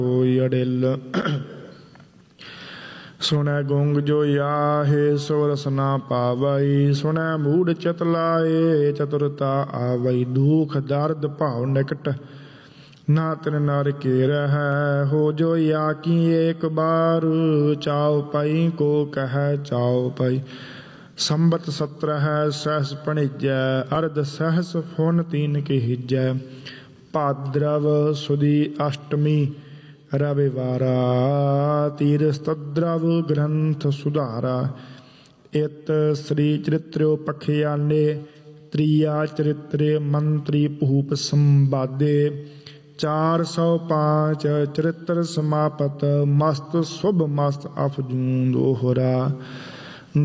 ਹੋਈ ਅੜਿਲ। ਸੁਣੈ ਗੁੰਗ ਜੋ ਆਹੇ ਸੋ ਰਸ ਨਾ ਪਾਵਈ। ਸੁਣੈ ਮੂੜ ਚਿਤ ਲਾਏ ਚਤੁਰਤਾ ਆਵਈ। ਦੁਖ ਦਰਦ ਭਾਵ ਨਿਕਟ ਨਾ ਤਿਨ ਨਰ ਕੇ ਰਹੈ। ਹੋ ਜੋ ਆ ਕੀ ਏਕ ਬਾਰ ਚਾਉ ਪਾਈ ਕੋ ਕਹਿ ਚਾਉ ਪਾਈ। ਸੰਬਤ 17 ਸਹਿਸ ਭਣੀਜੈ ਅਰਧ ਸਹਿਸ ਫੁਨ ਤੀਨ ਕੀ ਹਿਜੈ। ਭਾਦਰਵ ਸੁਦੀ ਅਸ਼ਟਮੀ ਰਵਿਵਾਰਾ ਤੀਰ ਸਤਦਰਵ ਗ੍ਰੰਥ ਸੁਧਾਰਾ। ਇਤ ਸ੍ਰੀ ਚਰਿਤ੍ਰੋ ਪਖਿਆਨੇ ਤ੍ਰਿਆ ਚਰਿਤ੍ਰੇ ਮੰਤਰੀ ਭੂਪ ਸੰਵਾਦੇ। 405 ਚਰਿਤ੍ਰ ਸਮਾਪਤ ਮਸਤ ਸੁਭ ਮਸਤ ਅਫਜੂਨ ਦੋਹਰਾ।